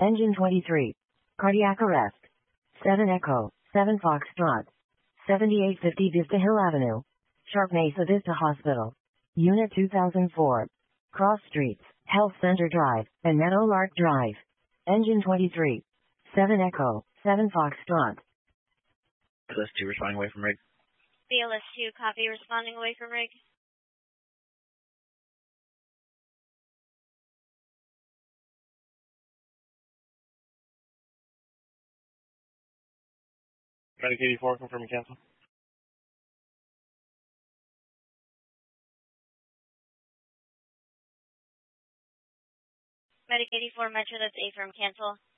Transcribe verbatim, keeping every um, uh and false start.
Engine twenty-three. Cardiac arrest. seven Echo, seven Foxtrot. seventy-eight fifty Vista Hill Avenue. Sharp Mesa Vista Hospital. Unit two thousand four. Cross Streets, Health Center Drive, and Meadowlark Drive. Engine twenty-three. seven Echo, seven Foxtrot. B L S two responding away from rig. B L S two, copy, responding away from rig. Medic eighty-four, confirm and cancel. Medic eighty-four, Metro, that's A firm, cancel.